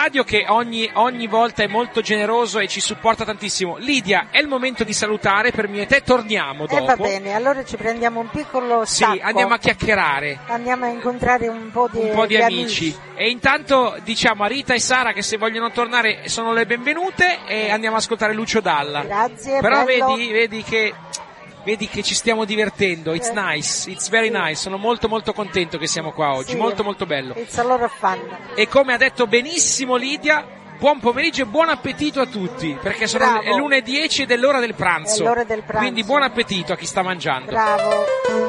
radio che ogni volta è molto generoso e ci supporta tantissimo. Lidia, è il momento di salutare per me e te, torniamo dopo. Va bene, allora ci prendiamo un piccolo stacco. Sì, andiamo a chiacchierare. Andiamo a incontrare un po' di amici. E intanto diciamo a Rita e Sara che se vogliono tornare sono le benvenute e andiamo ad ascoltare Lucio Dalla. Grazie. Però vedi che ci stiamo divertendo. It's nice, it's very nice. Sono molto molto contento che siamo qua oggi, molto molto bello. It's a lot of fun. E come ha detto benissimo Lidia, buon pomeriggio e buon appetito a tutti, perché è l'1:10 ed è l'ora del pranzo. È l'ora del pranzo. Quindi buon appetito a chi sta mangiando. Bravo.